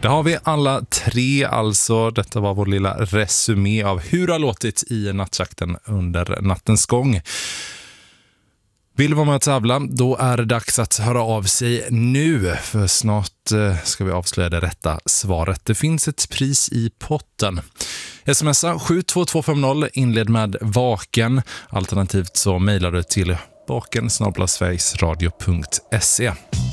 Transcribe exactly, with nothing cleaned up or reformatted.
Det har vi alla tre alltså. Detta var vår lilla resumé av hur det har låtit i nattjakten under nattens gång. Vill du vara med att tävla, då är det dags att höra av sig nu. För snart eh, ska vi avslöja det rätta svaret. Det finns ett pris i potten. Smsa sju två två fem noll, inled med vaken. Alternativt så mejlar du till vaken snabel-a sverigesradio punkt se.